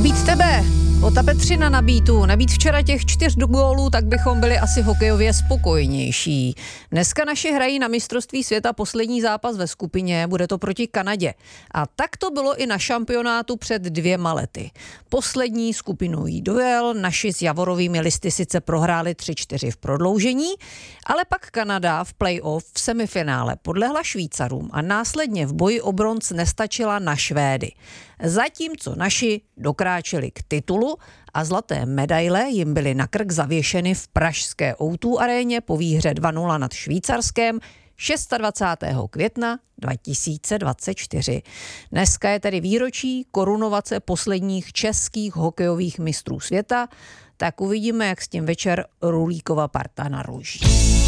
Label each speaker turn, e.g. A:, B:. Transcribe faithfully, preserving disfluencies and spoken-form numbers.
A: Nebýt tebe, Ota Petřina na býtu, nebýt včera těch čtyř gólů, tak bychom byli asi hokejově spokojnější. Dneska naši hrají na mistrovství světa poslední zápas ve skupině, bude to proti Kanadě. A tak to bylo i na šampionátu před dvěma lety. Poslední skupinový duel, naši s Javorovými listy sice prohráli tři čtyři v prodloužení, ale pak Kanada v play-off v semifinále podlehla Švýcarům a následně v boji o bronz nestačila na Švédy. Zatímco naši dokráčeli k titulu a zlaté medaile jim byly na krk zavěšeny v pražské ó dva aréně po výhře dva nula nad Švýcarskem dvacátého šestého května dva tisíce dvacet čtyři. Dneska je tedy výročí korunovace posledních českých hokejových mistrů světa, tak uvidíme, jak s tím večer Rulíkova parta naloží.